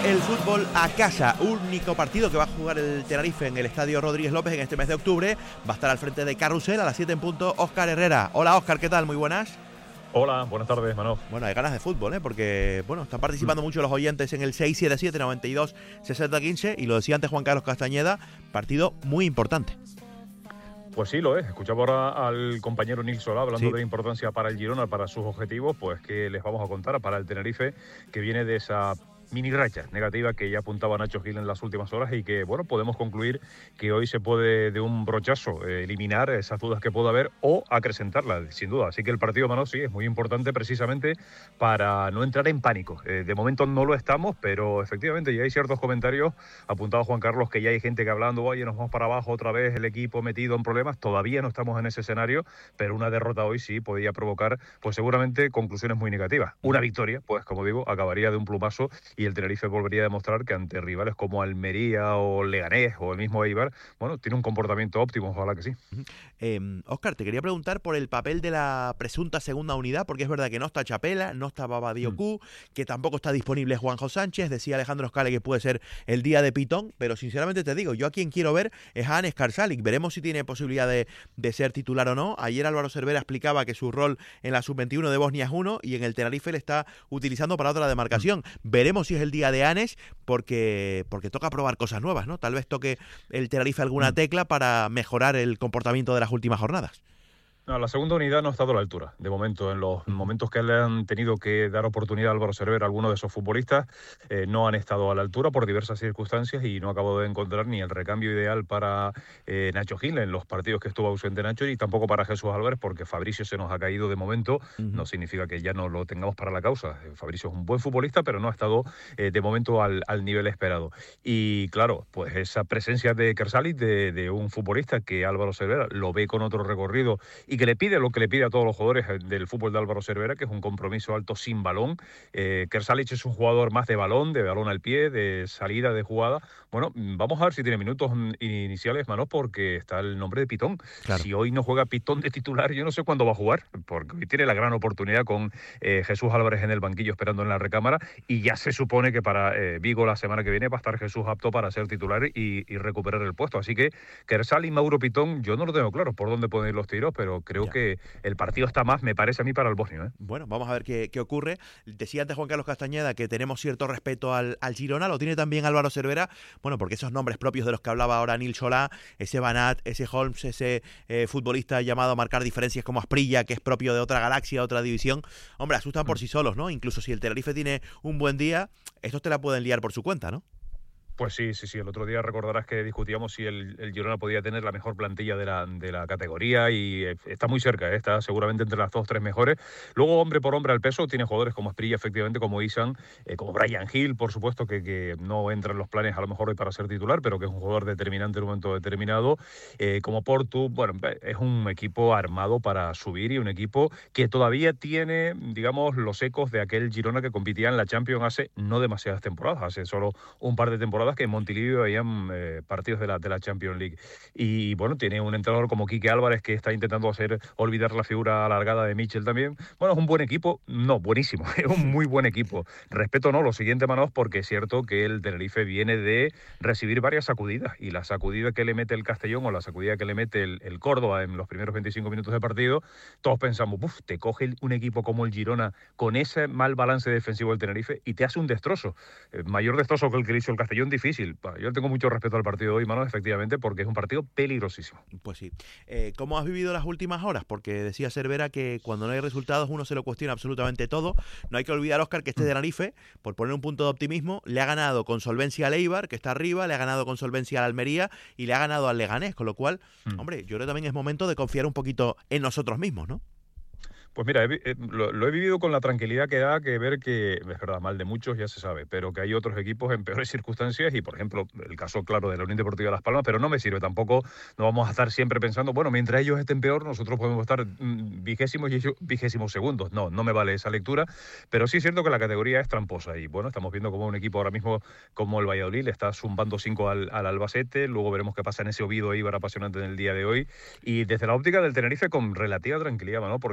el fútbol a casa, único partido que va a jugar el Tenerife en el Estadio Rodríguez López en este mes de octubre. Va a estar al frente de Carrusel a las 7 en punto Óscar Herrera. Hola Óscar, ¿qué tal? Muy buenas. Hola, buenas tardes, Manolo. Bueno, hay ganas de fútbol, porque bueno, están participando mucho los oyentes en el 677-92-6015 y lo decía antes Juan Carlos Castañeda, partido muy importante. Pues sí, lo es. Escuchaba ahora al compañero Nil Solá hablando de la importancia para el Girona, para sus objetivos, pues que les vamos a contar para el Tenerife, que viene de esa mini racha negativa que ya apuntaba Nacho Gil en las últimas horas y que, bueno, podemos concluir que hoy se puede de un brochazo eliminar esas dudas que pueda haber o acrecentarlas, sin duda. Así que el partido, Manolo, sí, es muy importante precisamente para no entrar en pánico. De momento no lo estamos, pero efectivamente ya hay ciertos comentarios, apuntado Juan Carlos, que ya hay gente que hablando, oye, nos vamos para abajo otra vez, el equipo metido en problemas. Todavía no estamos en ese escenario, pero una derrota hoy sí podría provocar, pues seguramente, conclusiones muy negativas. Una victoria, pues como digo, acabaría de un plumazo y el Tenerife volvería a demostrar que ante rivales como Almería o Leganés o el mismo Eibar, bueno, tiene un comportamiento óptimo, ojalá que sí. Óscar, te quería preguntar por el papel de la presunta segunda unidad, porque es verdad que no está Chapela, no está Baba Diocú, que tampoco está disponible Juanjo Sánchez. Decía Alejandro Scale que puede ser el día de Pitón, pero sinceramente te digo, yo a quien quiero ver es a Anes Karsalic. Veremos si tiene posibilidad de ser titular o no. Ayer Álvaro Cervera explicaba que su rol en la sub-21 de Bosnia es uno y en el Tenerife le está utilizando para otra demarcación. Veremos si es el día de Anes, porque toca probar cosas nuevas, ¿no? Tal vez toque el Tenerife alguna tecla para mejorar el comportamiento de las últimas jornadas. No, la segunda unidad no ha estado a la altura, de momento. En los momentos que le han tenido que dar oportunidad a Álvaro Cervera, algunos de esos futbolistas no han estado a la altura por diversas circunstancias y no ha acabado de encontrar ni el recambio ideal para Nacho Gil en los partidos que estuvo ausente Nacho y tampoco para Jesús Álvarez, porque Fabricio se nos ha caído de momento. No significa que ya no lo tengamos para la causa. Fabricio es un buen futbolista, pero no ha estado de momento al nivel esperado. Y claro, pues esa presencia de Karsalic, de un futbolista que Álvaro Cervera lo ve con otro recorrido y que le pide lo que le pide a todos los jugadores del fútbol de Álvaro Cervera, que es un compromiso alto sin balón. Karsalic es un jugador más de balón al pie, de salida, de jugada. Bueno, vamos a ver si tiene minutos iniciales, Manolo, porque está el nombre de Pitón. Claro. Si hoy no juega Pitón de titular, yo no sé cuándo va a jugar, porque hoy tiene la gran oportunidad con Jesús Álvarez en el banquillo esperando en la recámara, y ya se supone que para Vigo la semana que viene va a estar Jesús apto para ser titular y recuperar el puesto. Así que Karsalic, Mauro Pitón, yo no lo tengo claro por dónde pueden ir los tiros, pero creo que el partido está más, me parece a mí, para el bosnio. Bueno, vamos a ver qué ocurre. Decía antes Juan Carlos Castañeda que tenemos cierto respeto al Girona, lo tiene también Álvaro Cervera, bueno, porque esos nombres propios de los que hablaba ahora Nil Solá, ese Banat, ese Holmes, ese futbolista llamado a marcar diferencias como Asprilla, que es propio de otra galaxia, otra división, hombre, asustan por sí solos, ¿no? Incluso si el Tenerife tiene un buen día, estos te la pueden liar por su cuenta, ¿no? Pues sí. El otro día recordarás que discutíamos si el Girona podía tener la mejor plantilla de la categoría y está muy cerca, está seguramente entre las 2-3 mejores. Luego, hombre por hombre al peso, tiene jugadores como Asprilla, efectivamente, como Isan, como Brian Hill, por supuesto, que no entra en los planes a lo mejor hoy para ser titular, pero que es un jugador determinante en un momento determinado. Como Portu, bueno, es un equipo armado para subir y un equipo que todavía tiene, digamos, los ecos de aquel Girona que competía en la Champions hace no demasiadas temporadas, hace solo un par de temporadas que en Montilivi habían partidos de la Champions League. Y bueno, tiene un entrenador como Quique Álvarez que está intentando hacer olvidar la figura alargada de Michel también. Bueno, es un buen equipo, no, buenísimo, es un muy buen equipo. Respeto no, lo siguiente, Manos, porque es cierto que el Tenerife viene de recibir varias sacudidas y la sacudida que le mete el Castellón o la sacudida que le mete el Córdoba en los primeros 25 minutos de partido, todos pensamos, te coge un equipo como el Girona con ese mal balance defensivo del Tenerife y te hace un destrozo, mayor destrozo que el que le hizo el Castellón, difícil. Yo tengo mucho respeto al partido de hoy, Manuel, efectivamente, porque es un partido peligrosísimo. Pues sí. ¿Cómo has vivido las últimas horas? Porque decía Cervera que cuando no hay resultados uno se lo cuestiona absolutamente todo. No hay que olvidar, Óscar, que este Tenerife, por poner un punto de optimismo, le ha ganado con solvencia al Eibar, que está arriba, le ha ganado con solvencia al Almería y le ha ganado al Leganés, con lo cual, hombre, yo creo que también es momento de confiar un poquito en nosotros mismos, ¿no? Pues mira, lo he vivido con la tranquilidad que da que ver que, es verdad, mal de muchos ya se sabe, pero que hay otros equipos en peores circunstancias y, por ejemplo, el caso claro de la Unión Deportiva Las Palmas, pero no me sirve tampoco, no vamos a estar siempre pensando, bueno, mientras ellos estén peor, nosotros podemos estar vigésimos y ellos 20segundos. No me vale esa lectura, pero sí es cierto que la categoría es tramposa y, bueno, estamos viendo como un equipo ahora mismo como el Valladolid le está zumbando 5 al Albacete, luego veremos qué pasa en ese Oviedo Eibar apasionante en el día de hoy y desde la óptica del Tenerife con relativa tranquilidad, ¿no? Porque los 11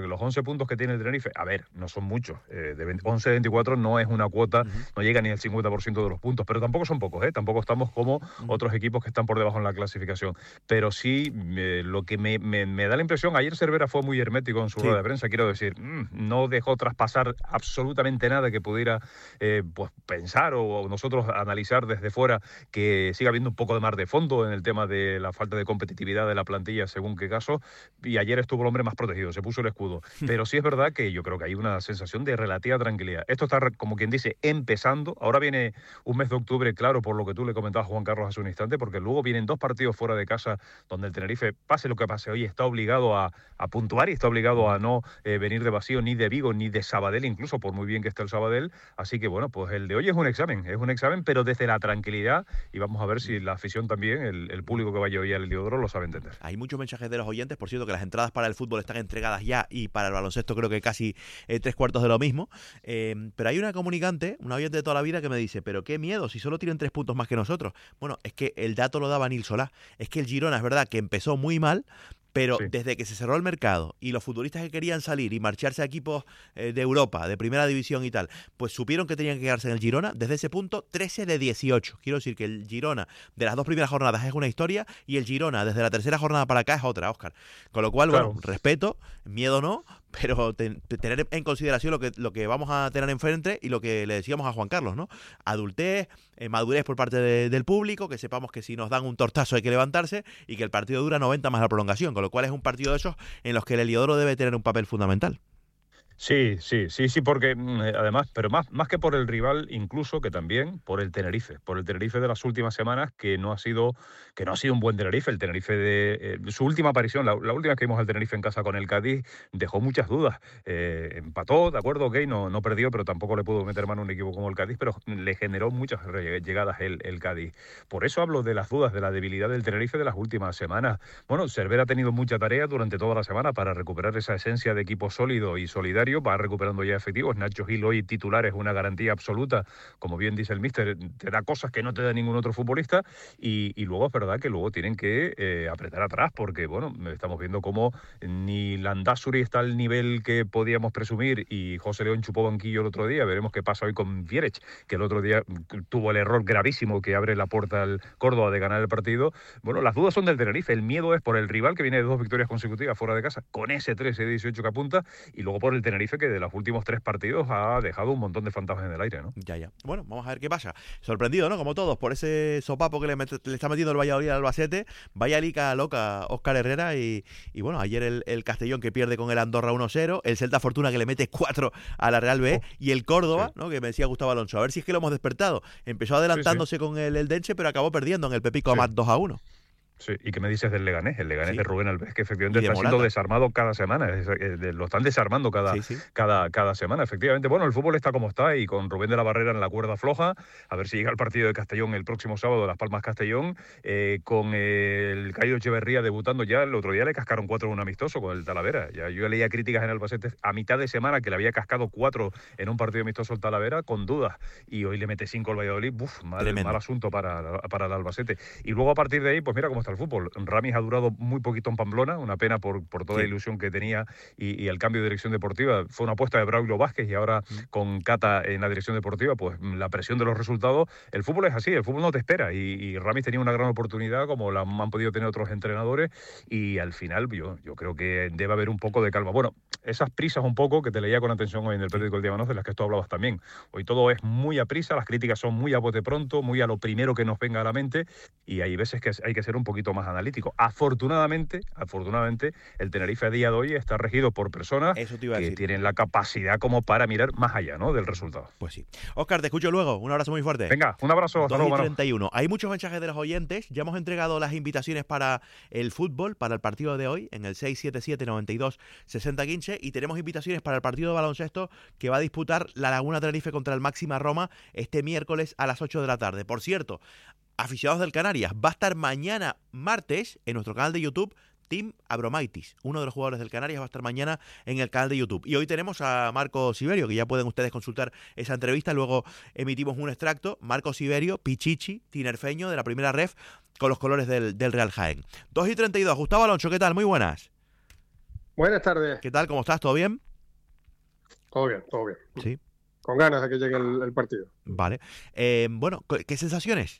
puntos que tiene el Tenerife, a ver, no son muchos, de 11-24 no es una cuota, no llega ni al 50% de los puntos, pero tampoco son pocos, tampoco estamos como otros equipos que están por debajo en la clasificación, pero sí, lo que me da la impresión, ayer Cervera fue muy hermético en su rueda de prensa, quiero decir, no dejó traspasar absolutamente nada que pudiera pues pensar o nosotros analizar desde fuera que siga habiendo un poco de mar de fondo en el tema de la falta de competitividad de la plantilla según qué caso, y ayer estuvo el hombre más protegido, se puso el escudo, pero sí es verdad que yo creo que hay una sensación de relativa tranquilidad. Esto está, como quien dice, empezando. Ahora viene un mes de octubre, claro, por lo que tú le comentabas, Juan Carlos, hace un instante, porque luego vienen 2 partidos fuera de casa donde el Tenerife, pase lo que pase hoy, está obligado a puntuar y está obligado a no venir de vacío ni de Vigo ni de Sabadell, incluso por muy bien que esté el Sabadell. Así que bueno, pues el de hoy es un examen, pero desde la tranquilidad, y vamos a ver si la afición también, el público que vaya hoy al Heliodoro lo sabe entender. Hay muchos mensajes de los oyentes, por cierto, que las entradas para el fútbol están entregadas ya y para el baloncesto creo que casi 3/4 de lo mismo, pero hay una comunicante, una oyente de toda la vida que me dice, pero qué miedo, si solo tienen 3 puntos más que nosotros. Bueno, es que el dato lo daba Nil Solá, es que el Girona es verdad que empezó muy mal, pero desde que se cerró el mercado y los futbolistas que querían salir y marcharse a equipos de Europa, de primera división y tal, pues supieron que tenían que quedarse en el Girona, desde ese punto 13 de 18. Quiero decir que el Girona de las 2 primeras jornadas es una historia y el Girona desde la tercera jornada para acá es otra, Óscar. Con lo cual, bueno, respeto, miedo no, pero tener en consideración lo que vamos a tener enfrente y lo que le decíamos a Juan Carlos, ¿no? Adultez, madurez por parte del público, que sepamos que si nos dan un tortazo hay que levantarse y que el partido dura 90 más la prolongación, con lo cual es un partido de esos en los que el Heliodoro debe tener un papel fundamental. Sí, porque además, pero más que por el rival, incluso que también por el Tenerife de las últimas semanas, que no ha sido un buen Tenerife. El Tenerife de su última aparición, la última que vimos al Tenerife en casa con el Cádiz, dejó muchas dudas. Empató, de acuerdo, no perdió, pero tampoco le pudo meter mano a un equipo como el Cádiz, pero le generó muchas llegadas el Cádiz. Por eso hablo de las dudas, de la debilidad del Tenerife de las últimas semanas. Bueno, Cervera ha tenido mucha tarea durante toda la semana para recuperar esa esencia de equipo sólido y solidario. Va recuperando ya efectivos. Nacho Gil hoy titular es una garantía absoluta, como bien dice el míster, te da cosas que no te da ningún otro futbolista, y luego es verdad que luego tienen que apretar atrás, porque bueno, estamos viendo cómo ni Landázuri está al nivel que podíamos presumir y José León chupó banquillo el otro día. Veremos qué pasa hoy con Vierech, que el otro día tuvo el error gravísimo que abre la puerta al Córdoba de ganar el partido. Bueno, las dudas son del Tenerife, el miedo es por el rival que viene de 2 victorias consecutivas fuera de casa, con ese 13-18 que apunta, y luego por el Tenerife que de los últimos 3 partidos ha dejado un montón de fantasmas en el aire, ¿no? Ya. Bueno, vamos a ver qué pasa. Sorprendido, ¿no? Como todos, por ese sopapo que le está metiendo el Valladolid al Albacete. Vaya liga loca Óscar Herrera y bueno, ayer el Castellón que pierde con el Andorra 1-0, el Celta Fortuna que le mete 4 a la Real B y el Córdoba, ¿no? Que me decía Gustavo Alonso. A ver si es que lo hemos despertado. Empezó adelantándose con el Denche, pero acabó perdiendo en el Pepico Amat 2-1. Sí, ¿y qué me dices del Leganés? El Leganés de Rubén Alves, que efectivamente está siendo desarmado cada semana. Lo están desarmando cada semana, efectivamente. Bueno, el fútbol está como está y con Rubén de la Barrera en la cuerda floja. A ver si llega el partido de Castellón el próximo sábado, Las Palmas Castellón, con el Caído Echeverría debutando ya. El otro día le cascaron 4 en un amistoso con el Talavera. Yo leía críticas en Albacete a mitad de semana que le había cascado 4 en un partido amistoso al Talavera con dudas. Y hoy le mete 5 al Valladolid. Mal asunto para el Albacete. Y luego a partir de ahí, pues mira cómo está el fútbol. Ramis ha durado muy poquito en Pamplona, una pena por toda la ilusión que tenía y el cambio de dirección deportiva. Fue una apuesta de Braulio Vázquez y ahora con Cata en la dirección deportiva, pues la presión de los resultados. El fútbol es así, el fútbol no te espera y Ramis tenía una gran oportunidad como la han podido tener otros entrenadores y al final yo creo que debe haber un poco de calma. Bueno, esas prisas un poco que te leía con atención hoy en el periódico El Día Manoz, de las que tú hablabas también. Hoy todo es muy a prisa, las críticas son muy a bote pronto, muy a lo primero que nos venga a la mente y hay veces que hay que ser un poquito más analítico. Afortunadamente, el Tenerife a día de hoy está regido por personas que tienen la capacidad como para mirar más allá, ¿no?, del resultado. Pues sí. Óscar, te escucho luego. Un abrazo muy fuerte. Venga, un abrazo. Hasta luego, 2:31. Hay muchos mensajes de los oyentes. Ya hemos entregado las invitaciones para el fútbol, para el partido de hoy, en el 677-92-6015, y tenemos invitaciones para el partido de baloncesto que va a disputar la Laguna Tenerife contra el Máxima Roma este miércoles a las 8 de la tarde. Por cierto, aficionados del Canarias, va a estar mañana martes en nuestro canal de YouTube Tim Abromaitis, uno de los jugadores del Canarias, va a estar mañana en el canal de YouTube. Y hoy tenemos a Marco Siberio, que ya pueden ustedes consultar esa entrevista, luego emitimos un extracto. Marco Siberio, pichichi, tinerfeño de la primera ref, con los colores del Real Jaén. 2:32, Gustavo Alonso, ¿qué tal? Muy buenas. Buenas tardes. ¿Qué tal? ¿Cómo estás? ¿Todo bien? Todo bien, todo bien. Sí, Con ganas de que llegue el partido. vale. Bueno, ¿qué sensaciones?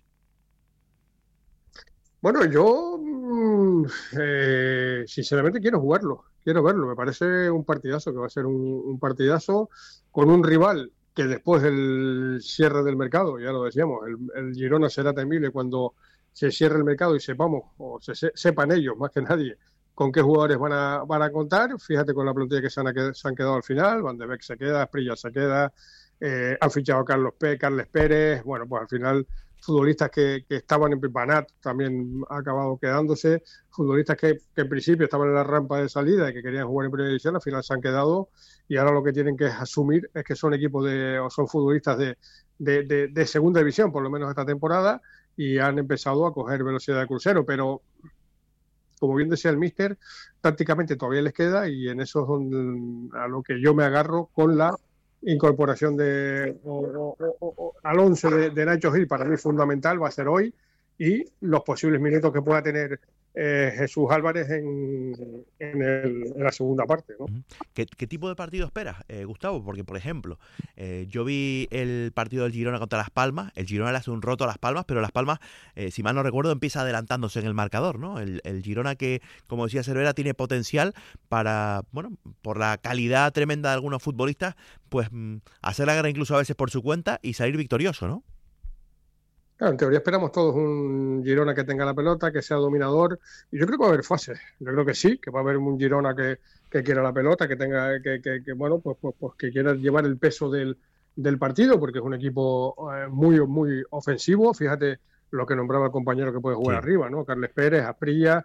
Bueno, yo sinceramente quiero jugarlo, quiero verlo. Me parece un partidazo, que va a ser un partidazo con un rival que después del cierre del mercado, ya lo decíamos, el Girona será temible cuando se cierre el mercado y sepamos, o sepan ellos más que nadie, con qué jugadores van a contar. Fíjate con la plantilla que se han quedado al final. Van de Beek se queda, Asprilla se queda, han fichado a Carles Pérez. Bueno, pues al final futbolistas que estaban en Banat también ha acabado quedándose, futbolistas que en principio estaban en la rampa de salida y que querían jugar en primera división, al final se han quedado y ahora lo que tienen que asumir es que son equipos o son futbolistas de segunda división, por lo menos esta temporada, y han empezado a coger velocidad de crucero, pero como bien decía el míster, tácticamente todavía les queda y en eso es donde, a lo que yo me agarro con la incorporación al 11 de Nacho Gil. Para mí fundamental va a ser hoy, y los posibles minutos que pueda tener Jesús Álvarez en la segunda parte, ¿no? ¿Qué tipo de partido esperas, Gustavo? Porque, por ejemplo, yo vi el partido del Girona contra Las Palmas. El Girona le hace un roto a Las Palmas, pero Las Palmas, si mal no recuerdo, empieza adelantándose en el marcador, ¿no? El Girona que, como decía Cervera, tiene potencial para, bueno, por la calidad tremenda de algunos futbolistas, pues hacer la guerra incluso a veces por su cuenta y salir victorioso, ¿no? Claro, en teoría esperamos todos un Girona que tenga la pelota, que sea dominador, y yo creo que va a haber fases. Yo creo que sí, que va a haber un Girona que quiera la pelota, que tenga, bueno, pues que quiera llevar el peso del partido, porque es un equipo muy, muy ofensivo. Fíjate lo que nombraba el compañero que puede jugar Sí. arriba, ¿no? Carles Pérez, Asprilla,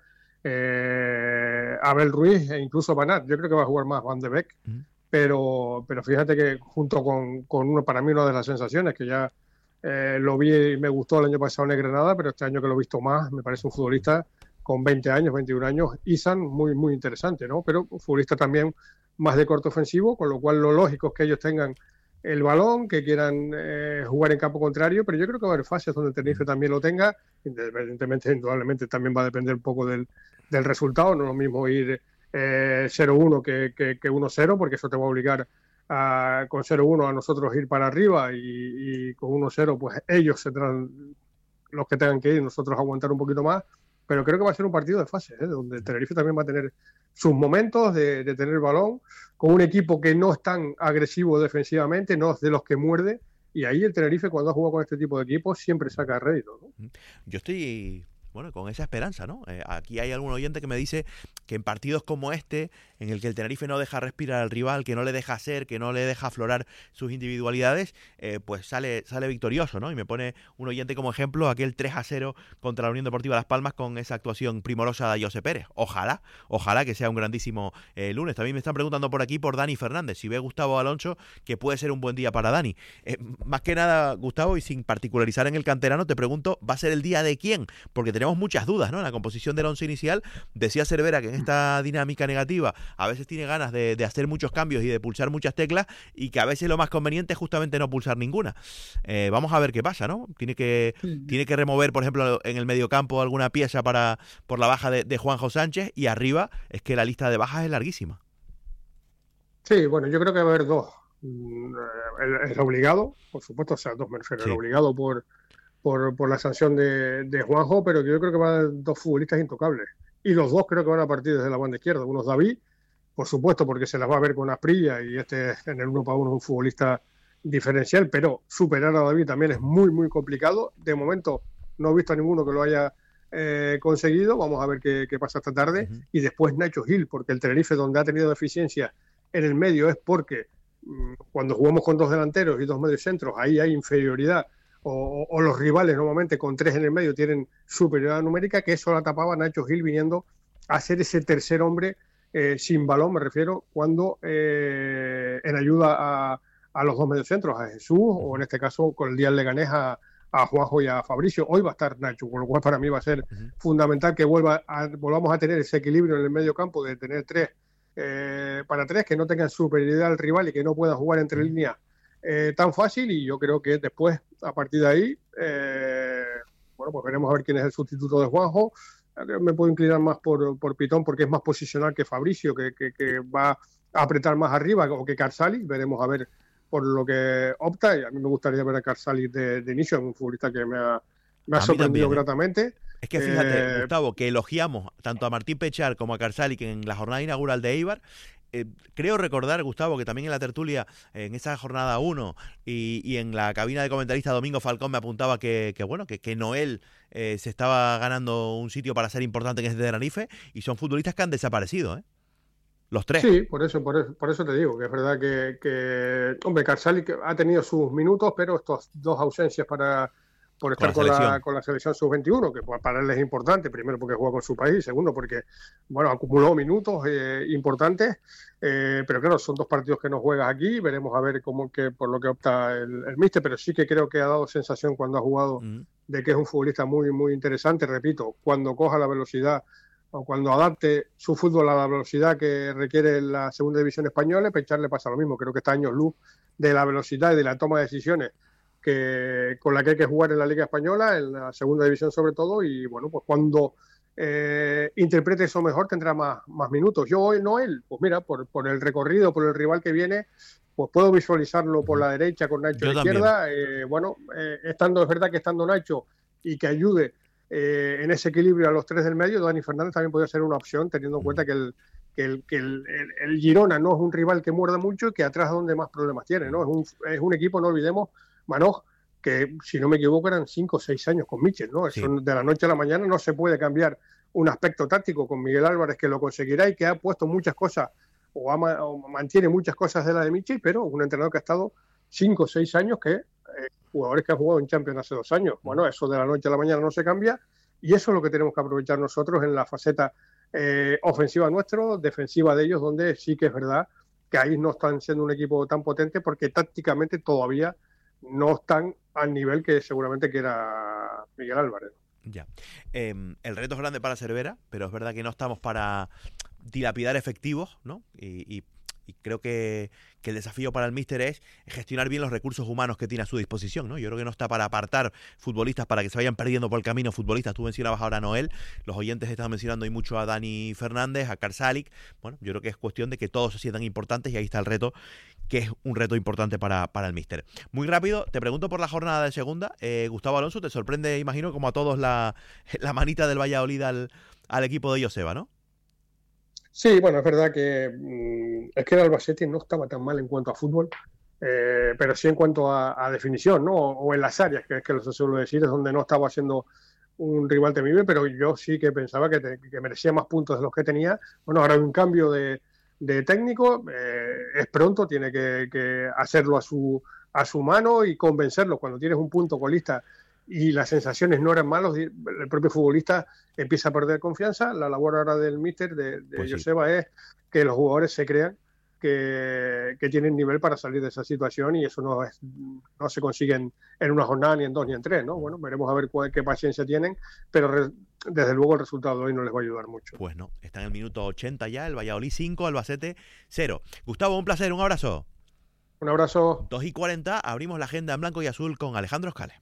Abel Ruiz e incluso Banat. Yo creo que va a jugar más Van de Beek, pero fíjate que junto con uno, para mí, una de las sensaciones que ya lo vi y me gustó el año pasado en el Granada, pero este año que lo he visto más, me parece un futbolista con 20 años, 21 años, Isan, muy, muy interesante, ¿no? Pero un futbolista también más de corte ofensivo, con lo cual lo lógico es que ellos tengan el balón, que quieran jugar en campo contrario, pero yo creo que va a haber fases donde el Tenerife también lo tenga. Evidentemente, indudablemente, también va a depender un poco del resultado. No es lo mismo ir 0-1 que 1-0, porque eso te va a obligar con 0-1 a nosotros ir para arriba, y con 1-0 pues ellos se tendrán, los que tengan que ir, nosotros aguantar un poquito más. Pero creo que va a ser un partido de fase, donde el Tenerife también va a tener sus momentos de tener balón, con un equipo que no es tan agresivo defensivamente, no es de los que muerde, y ahí el Tenerife, cuando ha jugado con este tipo de equipos, siempre saca rédito, ¿no? Yo estoy, bueno, con esa esperanza, ¿no? Aquí hay algún oyente que me dice que en partidos como este, en el que el Tenerife no deja respirar al rival, que no le deja hacer, que no le deja aflorar sus individualidades, pues sale victorioso, ¿no? Y me pone un oyente como ejemplo aquel 3-0 contra la Unión Deportiva Las Palmas con esa actuación primorosa de José Pérez. Ojalá que sea un grandísimo lunes. También me están preguntando por aquí por Dani Fernández, si ve Gustavo Alonso, que puede ser un buen día para Dani. Más que nada, Gustavo, y sin particularizar en el canterano, te pregunto, ¿va a ser el día de quién? Porque tenemos muchas dudas, ¿no? En la composición del once inicial, decía Cervera que en esta dinámica negativa a veces tiene ganas de hacer muchos cambios y de pulsar muchas teclas, y que a veces lo más conveniente es justamente no pulsar ninguna. Vamos a ver qué pasa, ¿no? Tiene que remover, por ejemplo, en el mediocampo alguna pieza por la baja de Juanjo Sánchez, y arriba es que la lista de bajas es larguísima. Sí, bueno, yo creo que va a haber dos. El obligado, por supuesto, o sea, dos me refiero, Sí. el obligado por la sanción de Juanjo, pero yo creo que van a haber dos futbolistas intocables. Y los dos creo que van a partir desde la banda izquierda. Uno es David, por supuesto, porque se las va a ver con Asprilla, y este en el 1-1 es un futbolista diferencial, pero superar a David también es muy, muy complicado. De momento no he visto a ninguno que lo haya conseguido. Vamos a ver qué pasa esta tarde. Y después Nacho Gil, porque el Tenerife, donde ha tenido deficiencia en el medio, es porque cuando jugamos con dos delanteros y dos mediocentros, ahí hay inferioridad, o los rivales normalmente con tres en el medio tienen superioridad numérica, que eso la tapaba Nacho Gil viniendo a ser ese tercer hombre sin balón, me refiero, cuando en ayuda a los dos mediocentros, a Jesús, o en este caso con el día del Leganés a Juanjo y a Fabricio. Hoy va a estar Nacho, con lo cual para mí va a ser fundamental que volvamos a tener ese equilibrio en el medio campo, de tener tres para tres, que no tengan superioridad al rival y que no puedan jugar entre líneas tan fácil. Y yo creo que después, a partir de ahí, bueno, pues veremos a ver quién es el sustituto de Juanjo. Me puedo inclinar más por Pitón, porque es más posicional que Fabricio, que va apretar más arriba o que Karsalic. Veremos a ver por lo que opta. Y a mí me gustaría ver a Karsalic de inicio, es un futbolista que me ha sorprendido también, gratamente. Es que fíjate, Gustavo, que elogiamos tanto a Martín Pechar como a Karsalic en la jornada inaugural de Eibar. Creo recordar, Gustavo, que también en la tertulia, en esa jornada 1 y en la cabina de comentarista Domingo Falcón me apuntaba que Noel se estaba ganando un sitio para ser importante en este Tenerife, y son futbolistas que han desaparecido, ¿eh? Los tres. Sí, por eso te digo, que es verdad que hombre, Karsalic ha tenido sus minutos, pero estos 2 ausencias por estar con la selección sub-21, que para él es importante, primero porque juega con su país, segundo porque, bueno, acumuló minutos importantes, pero claro, son 2 partidos que no juegas aquí, veremos a ver por lo que opta el míster, pero sí que creo que ha dado sensación cuando ha jugado de que es un futbolista muy, muy interesante, repito, cuando coja la velocidad o cuando adapte su fútbol a la velocidad que requiere la segunda división española. Pechar le pasa lo mismo, creo que está años luz de la velocidad y de la toma de decisiones con la que hay que jugar en la Liga Española, en la segunda división sobre todo, y bueno, pues cuando interprete eso mejor tendrá más minutos. Yo hoy no él, pues mira, por el recorrido, por el rival que viene, pues puedo visualizarlo por la derecha con Nacho a la izquierda. Es verdad que estando Nacho y que ayude en ese equilibrio a los 3 del medio, Dani Fernández también podría ser una opción, teniendo en cuenta que el Girona no es un rival que muerda mucho y que atrás es donde más problemas tiene, ¿no? Es un equipo, no olvidemos, Manoj, que si no me equivoco eran 5 o 6 años con Michel, ¿no? Sí. Eso de la noche a la mañana no se puede cambiar un aspecto táctico con Miguel Álvarez, que lo conseguirá y que ha puesto muchas cosas o mantiene muchas cosas de la de Michel, pero un entrenador que ha estado 5 o 6 años, que jugadores que han jugado en Champions hace 2 años. Bueno, eso de la noche a la mañana no se cambia, y eso es lo que tenemos que aprovechar nosotros en la faceta ofensiva nuestro, defensiva de ellos, donde sí que es verdad que ahí no están siendo un equipo tan potente porque tácticamente todavía no están al nivel que seguramente quiera Miguel Álvarez. Ya. El reto es grande para Cervera, pero es verdad que no estamos para dilapidar efectivos, ¿no? Y creo que el desafío para el míster es gestionar bien los recursos humanos que tiene a su disposición, ¿no? Yo creo que no está para apartar futbolistas para que se vayan perdiendo por el camino futbolistas. Tú mencionabas ahora a Noel, los oyentes están mencionando hoy mucho a Dani Fernández, a Karsalic. Bueno, yo creo que es cuestión de que todos se sientan importantes, y ahí está el reto, que es un reto importante para el míster. Muy rápido, te pregunto por la jornada de segunda. Gustavo Alonso, te sorprende, imagino, como a todos, la manita del Valladolid al equipo de Joseba, ¿no? Sí, bueno, es verdad que es que el Albacete no estaba tan mal en cuanto a fútbol, pero sí en cuanto a definición, ¿no? O en las áreas, que es que lo suelo decir, es donde no estaba siendo un rival temible, pero yo sí que pensaba que merecía más puntos de los que tenía. Bueno, ahora hay un cambio de técnico, es pronto, tiene que hacerlo a su mano y convencerlo. Cuando tienes un punto colista y las sensaciones no eran malas, el propio futbolista empieza a perder confianza. La labor ahora del míster, de Joseba, es que los jugadores se crean que tienen nivel para salir de esa situación, y eso no se consigue en una jornada, ni en 2 ni en 3, ¿no? Bueno, veremos a ver qué paciencia tienen, pero desde luego el resultado de hoy no les va a ayudar mucho. Pues no, está en el minuto 80 ya, el Valladolid 5, Albacete 0. Gustavo, un placer, un abrazo. Un abrazo. 2:40, abrimos la agenda en blanco y azul con Alejandro Scales.